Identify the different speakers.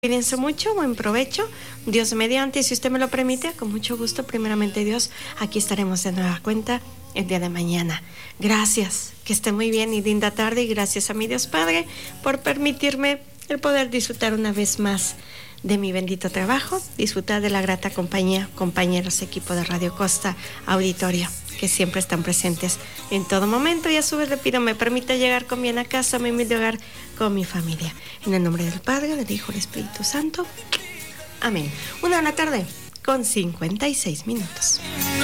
Speaker 1: Cuídense mucho, buen provecho, Dios mediante, si usted me lo permite, con mucho gusto, primeramente Dios, aquí estaremos de nueva cuenta el día de mañana. Gracias, que esté muy bien y linda tarde, y gracias a mi Dios Padre por permitirme el poder disfrutar una vez más de mi bendito trabajo, disfrutar de la grata compañía, compañeros, equipo de Radio Costa, auditorio, que siempre están presentes en todo momento, y a su vez le pido me permita llegar con bien a casa, a mi humilde hogar, con mi familia. En el nombre del Padre, del Hijo y del Espíritu Santo. Amén. 1 de la tarde con 56 minutos.